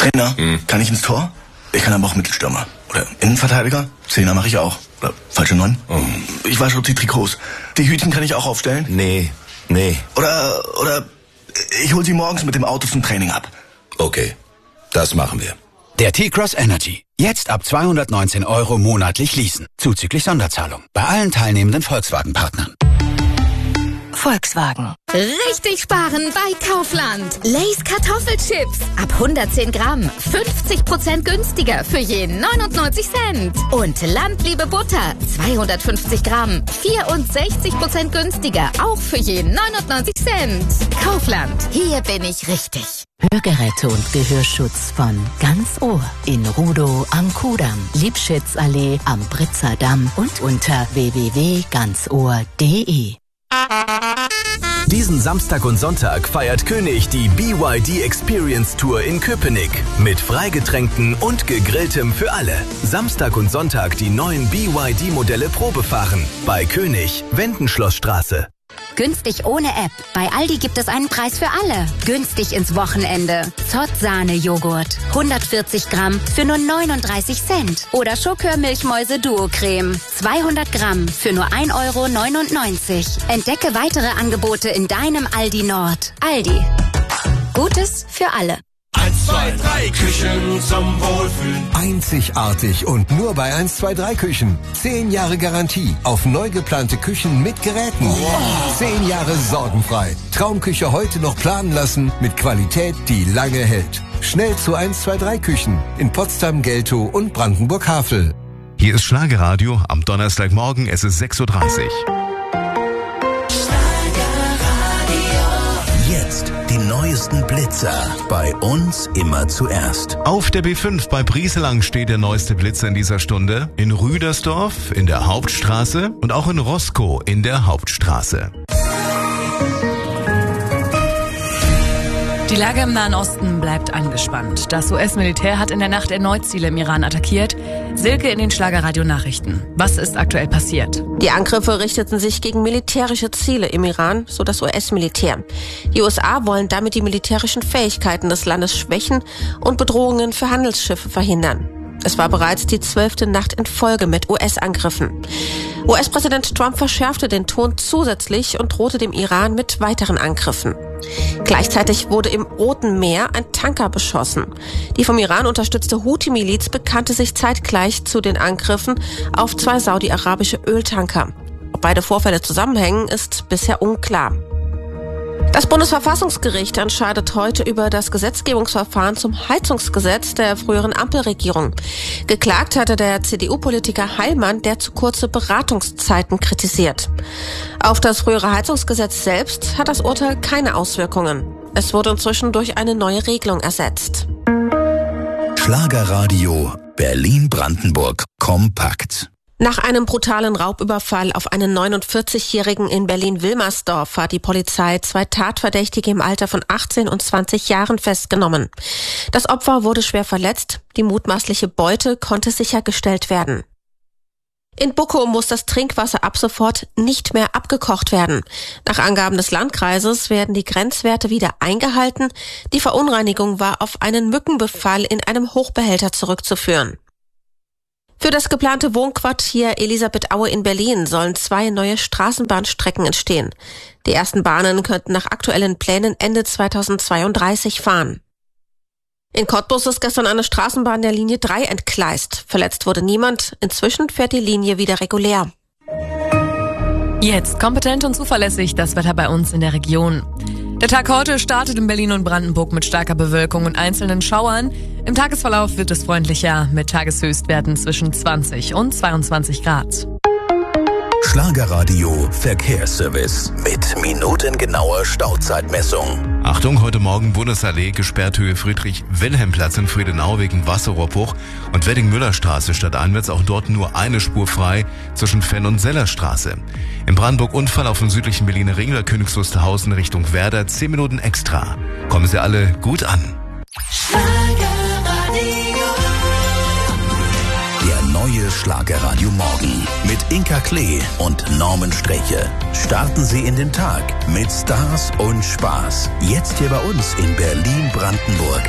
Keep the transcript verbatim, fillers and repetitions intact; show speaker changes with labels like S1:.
S1: Trainer, hm. kann ich ins Tor? Ich kann aber auch Mittelstürmer. Oder Innenverteidiger? Zehner mache ich auch. Oder falsche Neun? Oh. Ich wasche auch die Trikots. Die Hütchen kann ich auch aufstellen?
S2: Nee, nee.
S1: Oder, oder ich hol sie morgens mit dem Auto zum Training ab.
S2: Okay, das machen wir.
S3: Der T-Cross Energy. Jetzt ab zweihundertneunzehn Euro monatlich leasen. Zuzüglich Sonderzahlung. Bei allen teilnehmenden Volkswagen-Partnern.
S4: Volkswagen. Richtig sparen bei Kaufland. Lay's Kartoffelchips. Ab hundertzehn Gramm. fünfzig Prozent günstiger für je neunundneunzig Cent. Und Landliebe Butter. zweihundertfünfzig Gramm. vierundsechzig Prozent günstiger. Auch für je neunundneunzig Cent. Kaufland. Hier bin ich richtig.
S5: Hörgeräte und Gehörschutz von Ganz Ohr. In Rudow am Kudamm, Liebschitzallee am Britzer Damm und unter w w w punkt ganz ohr punkt d e.
S6: Diesen Samstag und Sonntag feiert König die B Y D Experience Tour in Köpenick. Mit Freigetränken und Gegrilltem für alle. Samstag und Sonntag die neuen B Y D-Modelle Probe fahren. Bei König, Wendenschlossstraße.
S7: Günstig ohne App. Bei Aldi gibt es einen Preis für alle. Günstig ins Wochenende. Zott-Sahne-Joghurt. hundertvierzig Gramm für nur neununddreißig Cent. Oder Schokör-Milchmäuse-Duo-Creme. zweihundert Gramm für nur ein Euro neunundneunzig. Entdecke weitere Angebote in deinem Aldi Nord. Aldi. Gutes für alle.
S8: eins, zwei, drei Küchen zum Wohlfühlen.
S9: Einzigartig und nur bei eins, zwei, drei Küchen. Zehn Jahre Garantie auf neu geplante Küchen mit Geräten. Wow. Zehn Jahre sorgenfrei. Traumküche heute noch planen lassen mit Qualität, die lange hält. Schnell zu eins, zwei, drei Küchen in Potsdam, Geltow und Brandenburg-Havel.
S10: Hier ist Schlagerradio am Donnerstagmorgen, es ist sechs Uhr dreißig.
S11: Jetzt die neuesten Blitzer. Bei uns immer zuerst.
S10: Auf der B fünf bei Brieselang steht der neueste Blitzer in dieser Stunde. In Rüdersdorf, in der Hauptstraße und auch in Roskow in der Hauptstraße.
S12: Die Lage im Nahen Osten bleibt angespannt. Das U S-Militär hat in der Nacht erneut Ziele im Iran attackiert. Silke in den Schlagerradio-Nachrichten. Was ist aktuell passiert?
S13: Die Angriffe richteten sich gegen militärische Ziele im Iran, so das U S-Militär. Die U S A wollen damit die militärischen Fähigkeiten des Landes schwächen und Bedrohungen für Handelsschiffe verhindern. Es war bereits die zwölfte Nacht in Folge mit U S-Angriffen. U S-Präsident Trump verschärfte den Ton zusätzlich und drohte dem Iran mit weiteren Angriffen. Gleichzeitig wurde im Roten Meer ein Tanker beschossen. Die vom Iran unterstützte Houthi-Miliz bekannte sich zeitgleich zu den Angriffen auf zwei saudi-arabische Öltanker. Ob beide Vorfälle zusammenhängen, ist bisher unklar. Das Bundesverfassungsgericht entscheidet heute über das Gesetzgebungsverfahren zum Heizungsgesetz der früheren Ampelregierung. Geklagt hatte der C D U-Politiker Heilmann, der zu kurze Beratungszeiten kritisiert. Auf das frühere Heizungsgesetz selbst hat das Urteil keine Auswirkungen. Es wurde inzwischen durch eine neue Regelung ersetzt.
S11: Schlagerradio Berlin-Brandenburg kompakt.
S13: Nach einem brutalen Raubüberfall auf einen neunundvierzigjährigen in Berlin-Wilmersdorf hat die Polizei zwei Tatverdächtige im Alter von achtzehn und zwanzig Jahren festgenommen. Das Opfer wurde schwer verletzt, die mutmaßliche Beute konnte sichergestellt werden. In Buckow muss das Trinkwasser ab sofort nicht mehr abgekocht werden. Nach Angaben des Landkreises werden die Grenzwerte wieder eingehalten. Die Verunreinigung war auf einen Mückenbefall in einem Hochbehälter zurückzuführen. Für das geplante Wohnquartier Elisabeth-Aue in Berlin sollen zwei neue Straßenbahnstrecken entstehen. Die ersten Bahnen könnten nach aktuellen Plänen Ende zweitausendzweiunddreißig fahren. In Cottbus ist gestern eine Straßenbahn der Linie drei entgleist. Verletzt wurde niemand. Inzwischen fährt die Linie wieder regulär.
S12: Jetzt kompetent und zuverlässig das Wetter bei uns in der Region. Der Tag heute startet in Berlin und Brandenburg mit starker Bewölkung und einzelnen Schauern. Im Tagesverlauf wird es freundlicher mit Tageshöchstwerten zwischen zwanzig und zweiundzwanzig Grad.
S11: Schlagerradio Verkehrsservice mit minutengenauer Stauzeitmessung.
S10: Achtung, heute Morgen Bundesallee, gesperrt Höhe Friedrich-Wilhelm-Platz in Friedenau wegen Wasserrohrbruch und Wedding-Müller-Straße stadteinwärts, auch dort nur eine Spur frei zwischen Fenn- und Sellerstraße. In Brandenburg Unfall auf dem südlichen Berliner Ring oder Königs Wusterhausen Richtung Werder, zehn Minuten extra. Kommen Sie alle gut an.
S11: Der neue Schlagerradio Morgen mit Inka Klee und Norman Streche. Starten Sie in den Tag mit Stars und Spaß. Jetzt hier bei uns in Berlin-Brandenburg.